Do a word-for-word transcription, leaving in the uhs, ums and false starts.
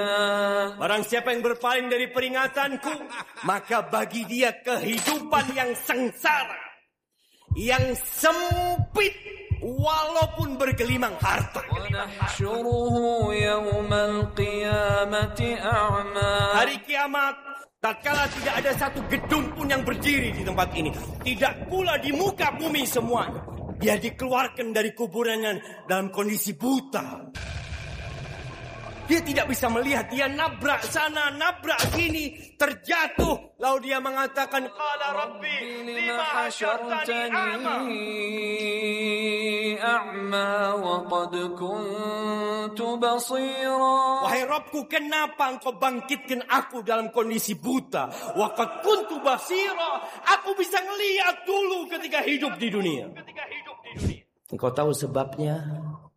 Barang siapa yang berpaling dari peringatanku, maka bagi dia kehidupan yang sengsara, yang sempit, walaupun bergelimang harta. Hari kiamat, tatkala tidak ada satu gedung pun yang berdiri di tempat ini, tidak pula di muka bumi semuanya, dia dikeluarkan dari kuburannya dalam kondisi buta. Dia tidak bisa melihat, dia nabrak sana, nabrak sini, terjatuh. Lalu dia mengatakan, Qala Rabbi, lima hasyartani a'ma wa qad kuntu basira. Wahai Rabbku, kenapa engkau bangkitkan aku dalam kondisi buta? Wa qad kuntu basira. Aku bisa ngelihat dulu ketika hidup di dunia. Engkau tahu sebabnya?